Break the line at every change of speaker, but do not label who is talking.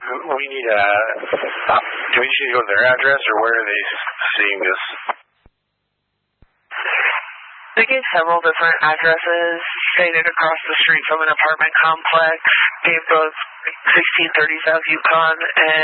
we need do we just need to go to their address, or where are they seeing this?
They gave several different addresses, stated across the street from an apartment complex, gave both 1630 South Yukon and